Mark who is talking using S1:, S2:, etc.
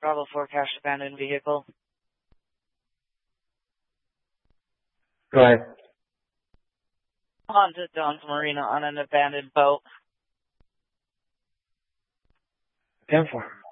S1: Bravo forecast abandoned vehicle.
S2: Go ahead.
S1: On to Don's Marina on an abandoned boat.
S2: 10-4.